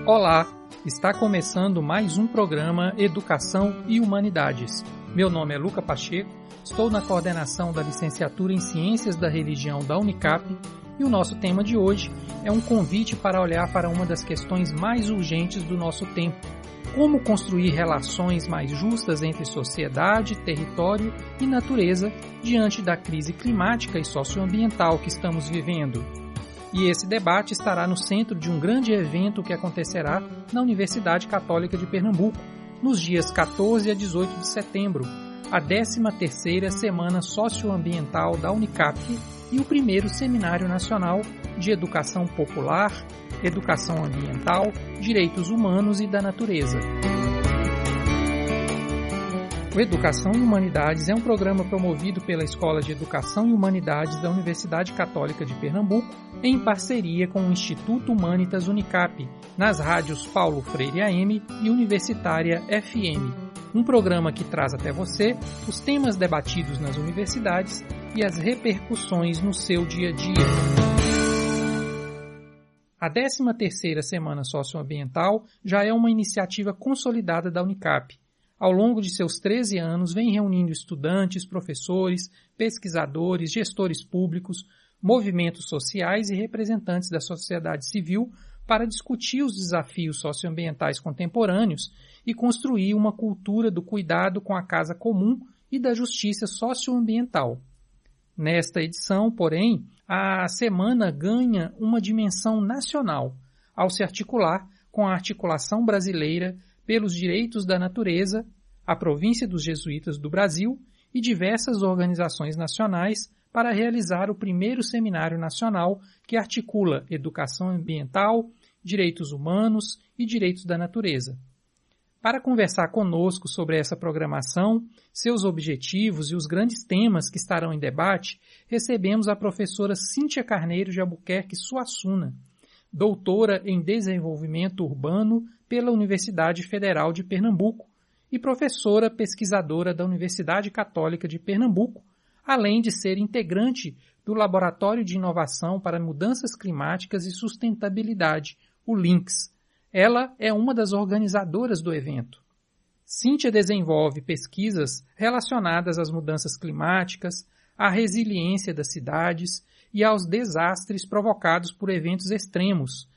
Olá, está começando mais um programa Educação e Humanidades. Meu nome é Luca Pacheco, estou na coordenação da Licenciatura em Ciências da Religião da Unicap e o nosso tema de hoje é um convite para olhar para uma das questões mais urgentes do nosso tempo: como construir relações mais justas entre sociedade, território e natureza diante da crise climática e socioambiental que estamos vivendo. E esse debate estará no centro de um grande evento que acontecerá na Universidade Católica de Pernambuco, nos dias 14 a 18 de setembro, a 13ª Semana Socioambiental da Unicap e o primeiro Seminário Nacional de Educação Popular, Educação Ambiental, Direitos Humanos e da Natureza. O Educação e Humanidades é um programa promovido pela Escola de Educação e Humanidades da Universidade Católica de Pernambuco, em parceria com o Instituto Humanitas Unicap, nas rádios Paulo Freire AM e Universitária FM. Um programa que traz até você os temas debatidos nas universidades e as repercussões no seu dia a dia. A 13ª Semana Socioambiental já é uma iniciativa consolidada da Unicap. Ao longo de seus 13 anos, vem reunindo estudantes, professores, pesquisadores, gestores públicos, movimentos sociais e representantes da sociedade civil para discutir os desafios socioambientais contemporâneos e construir uma cultura do cuidado com a casa comum e da justiça socioambiental. Nesta edição, porém, a semana ganha uma dimensão nacional ao se articular com a Articulação Brasileira pelos Direitos da Natureza, a Província dos Jesuítas do Brasil e diversas organizações nacionais para realizar o primeiro Seminário Nacional que articula educação ambiental, direitos humanos e direitos da natureza. Para conversar conosco sobre essa programação, seus objetivos e os grandes temas que estarão em debate, recebemos a professora Cíntia Carneiro de Albuquerque Suassuna, doutora em Desenvolvimento Urbano pela Universidade Federal de Pernambuco e professora pesquisadora da Universidade Católica de Pernambuco, além de ser integrante do Laboratório de Inovação para Mudanças Climáticas e Sustentabilidade, o LINCS. Ela é uma das organizadoras do evento. Cíntia desenvolve pesquisas relacionadas às mudanças climáticas, à resiliência das cidades e aos desastres provocados por eventos extremos,